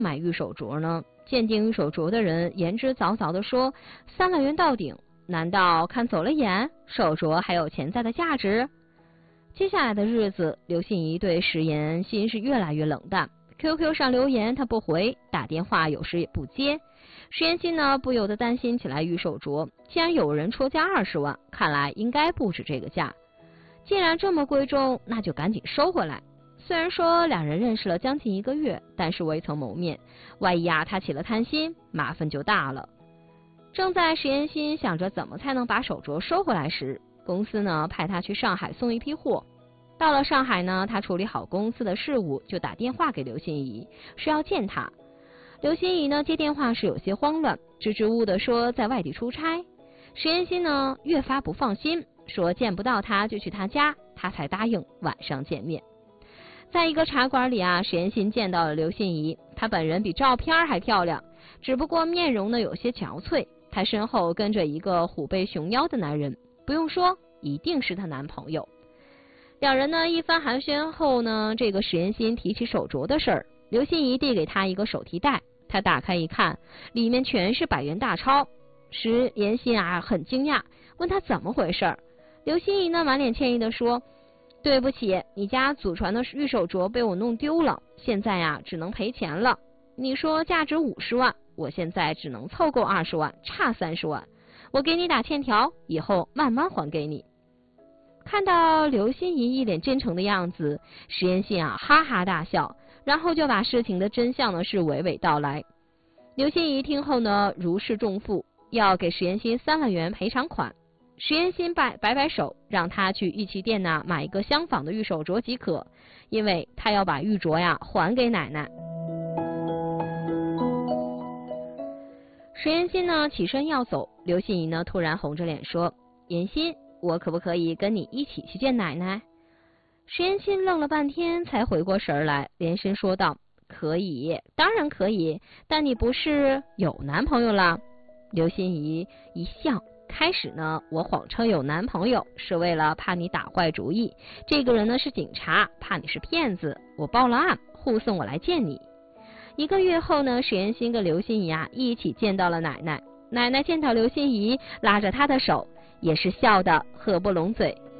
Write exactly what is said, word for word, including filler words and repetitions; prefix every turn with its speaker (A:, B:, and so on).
A: 买玉手镯呢？鉴定玉手镯的人言之凿凿地说，三万元到顶，难道看走了眼？手镯还有潜在的价值？接下来的日子，刘心怡对石岩心是越来越冷淡。Q Q 上留言他不回，打电话有时也不接。石岩心呢不由得担心起来玉手镯，既然有人出价二十万，看来应该不止这个价。既然这么贵重，那就赶紧收回来。虽然说两人认识了将近一个月，但是未曾谋面，万一啊他起了贪心，麻烦就大了。正在石岩心想着怎么才能把手镯收回来时，公司呢派他去上海送一批货。到了上海呢，他处理好公司的事务，就打电话给刘心怡，是要见他。刘心怡呢接电话时有些慌乱，支支吾吾的说在外地出差。石岩心呢越发不放心，说见不到他就去他家，他才答应晚上见面。在一个茶馆里啊，石岩心见到了刘心怡，她本人比照片还漂亮，只不过面容呢有些憔悴。她身后跟着一个虎背熊腰的男人，不用说，一定是她男朋友。两人呢一番寒暄后呢，这个石岩心提起手镯的事儿，刘心怡递给他一个手提袋，他打开一看，里面全是百元大钞。石岩心啊很惊讶，问他怎么回事。刘心怡呢满脸歉意的说，对不起，你家祖传的玉手镯被我弄丢了，现在呀只能赔钱了。你说价值五十万，我现在只能凑够二十万，差三十万，我给你打欠条，以后慢慢还给你。看到刘心怡一脸真诚的样子，石岩心啊哈哈大笑，然后就把事情的真相呢是娓娓道来。刘心怡听后呢如释重负，要给石岩心三万元赔偿款。石岩心摆摆摆手，让他去玉器店呐买一个相仿的玉手镯即可，因为他要把玉镯呀还给奶奶。石岩心呢起身要走，刘心怡呢突然红着脸说，岩心，我可不可以跟你一起去见奶奶？石岩心愣了半天才回过神来，连声说道，可以，当然可以，但你不是有男朋友了？刘心怡一笑，开始呢我谎称有男朋友是为了怕你打坏主意，这个人呢是警察，怕你是骗子，我报了案，护送我来见你。一个月后呢，石岩心跟刘心怡啊一起见到了奶奶。奶奶见到刘心怡，拉着她的手，也是笑得合不拢嘴。